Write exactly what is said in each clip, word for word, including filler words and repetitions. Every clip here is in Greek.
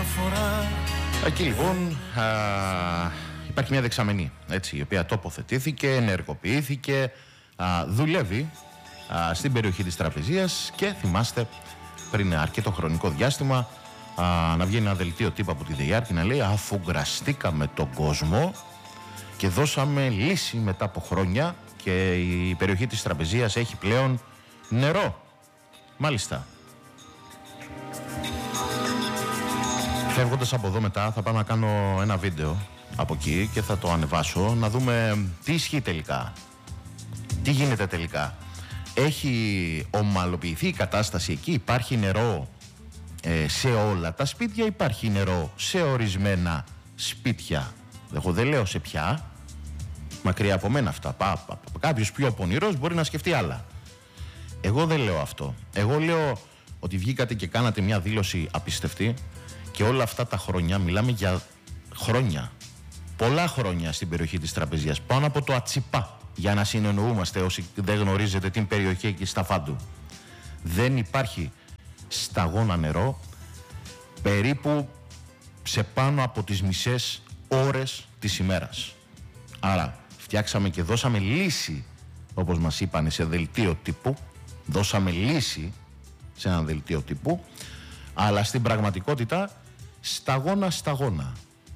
Εκεί λοιπόν α, υπάρχει μια δεξαμενή, έτσι, η οποία τοποθετήθηκε, ενεργοποιήθηκε, α, δουλεύει α, στην περιοχή της Τραπεζίας και θυμάστε πριν αρκετό χρονικό διάστημα α, να βγαίνει ένα δελτίο τύπου από τη ΔΕΙΑΡ και να λέει αφουγκραστήκαμε τον κόσμο και δώσαμε λύση μετά από χρόνια και η περιοχή της Τραπεζίας έχει πλέον νερό. Μάλιστα. Φεύγοντας από εδώ μετά θα πάω να κάνω ένα βίντεο από εκεί και θα το ανεβάσω να δούμε τι ισχύει τελικά. Τι γίνεται τελικά. Έχει ομαλοποιηθεί η κατάσταση εκεί, υπάρχει νερό ε, σε όλα τα σπίτια, υπάρχει νερό σε ορισμένα σπίτια. Εγώ δεν λέω σε ποια, μακριά από μένα αυτά. Πα, πα, πα. Κάποιος πιο πονηρός μπορεί να σκεφτεί άλλα. Εγώ δεν λέω αυτό. Εγώ λέω ότι βγήκατε και κάνατε μια δήλωση απίστευτη και όλα αυτά τα χρόνια, μιλάμε για χρόνια, πολλά χρόνια στην περιοχή της Τραπεζίας, πάνω από το Ατσιπά, για να συνεννοούμαστε όσοι δεν γνωρίζετε την περιοχή εκεί στα Φάντου. Δεν υπάρχει σταγόνα νερό περίπου σε πάνω από τις μισές ώρες της ημέρας. Άρα φτιάξαμε και δώσαμε λύση, όπως μας είπανε, σε δελτίο τύπου. Δώσαμε λύση σε ένα δελτίο τύπου, αλλά στην πραγματικότητα σταγόνα σταγόνα.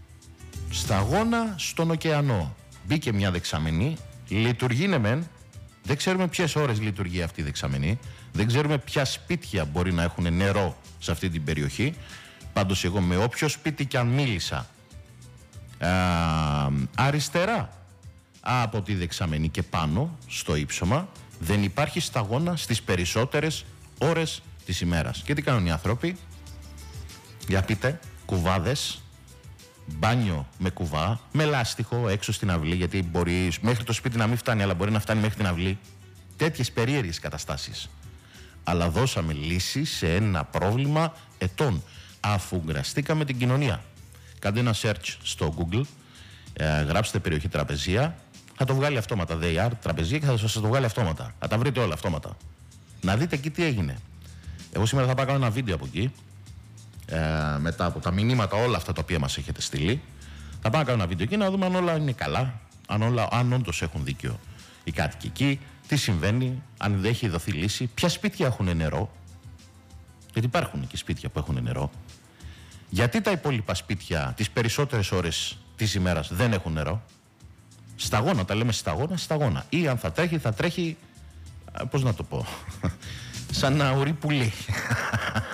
Σταγόνα στον ωκεανό. Μπήκε μια δεξαμενή, λειτουργεί ναι μεν, δεν ξέρουμε ποιες ώρες λειτουργεί αυτή η δεξαμενή, δεν ξέρουμε ποια σπίτια μπορεί να έχουν νερό σε αυτή την περιοχή. Πάντως εγώ με όποιο σπίτι κι αν μίλησα α, αριστερά από τη δεξαμενή και πάνω στο ύψωμα, δεν υπάρχει σταγόνα στις περισσότερες ώρες της ημέρας. Και τι κάνουν οι άνθρωποι? Για πείτε, κουβάδες, μπάνιο με κουβά, με λάστιχο έξω στην αυλή, γιατί μπορεί μέχρι το σπίτι να μην φτάνει, αλλά μπορεί να φτάνει μέχρι την αυλή. Τέτοιες περίεργες καταστάσεις. Αλλά δώσαμε λύση σε ένα πρόβλημα ετών. Αφουγκραστήκαμε την κοινωνία. Κάντε ένα search στο Google, ε, γράψτε περιοχή Τραπεζία, θα το βγάλει αυτόματα ΔΕΙΑΡ, Τραπεζία, και θα σας το βγάλει αυτόματα. Θα τα βρείτε όλα αυτόματα. Να δείτε εκεί τι έγινε. Εγώ σήμερα θα πάω να κάνω ένα βίντεο από εκεί, ε, μετά από τα μηνύματα όλα αυτά τα οποία μας έχετε στείλει. Θα πάω να κάνω ένα βίντεο εκεί να δούμε αν όλα είναι καλά, αν, όλα, αν όντως έχουν δίκιο οι κάτοικοι εκεί, τι συμβαίνει, αν δεν έχει δοθεί λύση, ποια σπίτια έχουν νερό. Γιατί υπάρχουν και σπίτια που έχουν νερό. Γιατί τα υπόλοιπα σπίτια τις περισσότερες ώρες της ημέρας δεν έχουν νερό? Σταγόνα, τα λέμε σταγόνα, σταγόνα. Ή αν θα τρέχει, θα τρέχει, πώς να το πω, σαν να ουρεί πουλί.